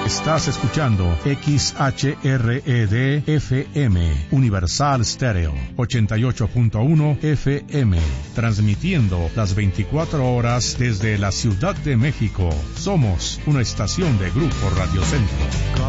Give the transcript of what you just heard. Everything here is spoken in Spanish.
Estás escuchando XHRED FM, Universal Stereo, 88.1 FM, transmitiendo las 24 horas desde la Ciudad de México. Somos una estación de Grupo Radio Centro.